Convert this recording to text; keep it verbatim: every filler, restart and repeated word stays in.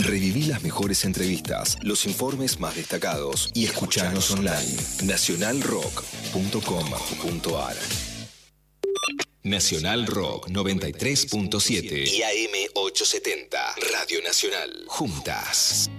Reviví las mejores entrevistas, los informes más destacados y escuchanos online. nacional rock punto com punto ar Nacional Rock noventa y tres punto siete y A M ochocientos setenta. Radio Nacional. Juntas.